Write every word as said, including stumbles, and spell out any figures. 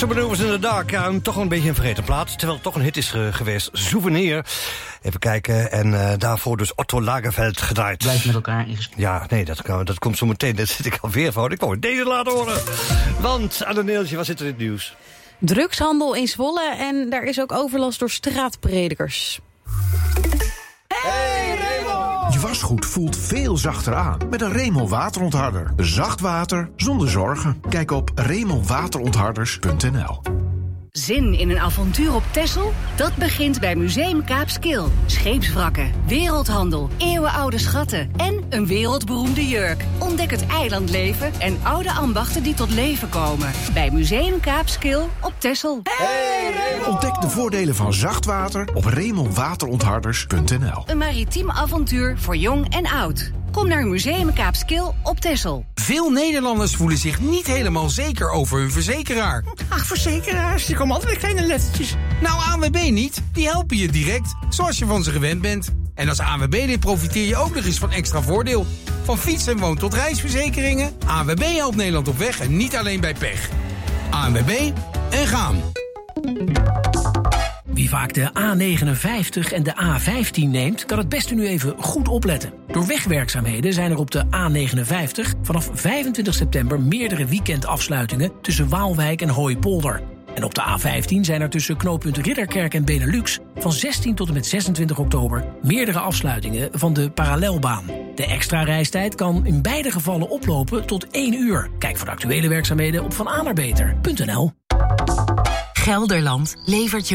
Extra Maneuvers in the Dark. Ja, toch een beetje een vergeten plaat. Terwijl het toch een hit is uh, geweest. Souvenir. Even kijken. En uh, daarvoor dus Otto Lagerfeld gedraaid. Blijf met elkaar in gesprek. Ja, nee, dat, dat komt zo meteen. Dat zit ik alweer voor. Ik wou deze laten horen. Want, Anneeltje, wat zit er in het nieuws? Drugshandel in Zwolle en daar is ook overlast door straatpredikers. Hey, Raymond! Je wasgoed voelt veel zachter aan met een Remel waterontharder. Zacht water zonder zorgen. Kijk op remel waterontharders punt n l. Zin in een avontuur op Texel? Dat begint bij Museum Kaapskil. Scheepswrakken, wereldhandel, eeuwenoude schatten en een wereldberoemde jurk. Ontdek het eilandleven en oude ambachten die tot leven komen. Bij Museum Kaapskil op Texel. Hey, Raymond! Ontdek de voordelen van zacht water op remel waterontharders punt n l. Een maritiem avontuur voor jong en oud. Kom naar Museum Kaapskil op Texel. Veel Nederlanders voelen zich niet helemaal zeker over hun verzekeraar. Ach, verzekeraars, die komen altijd met kleine lettertjes. Nou, A N W B niet. Die helpen je direct, zoals je van ze gewend bent. En als A N W B-lid profiteer je ook nog eens van extra voordeel. Van fiets- en woon- tot reisverzekeringen. A N W B helpt Nederland op weg en niet alleen bij pech. A N W B en gaan. Wie vaak de A negenenvijftig en de A vijftien neemt, kan het beste nu even goed opletten. Door wegwerkzaamheden zijn er op de A negenenvijftig vanaf vijfentwintig september meerdere weekendafsluitingen tussen Waalwijk en Hooipolder. En op de A vijftien zijn er tussen knooppunt Ridderkerk en Benelux van zestien tot en met zesentwintig oktober meerdere afsluitingen van de parallelbaan. De extra reistijd kan in beide gevallen oplopen tot één uur. Kijk voor de actuele werkzaamheden op van a naar beter punt n l. Gelderland levert je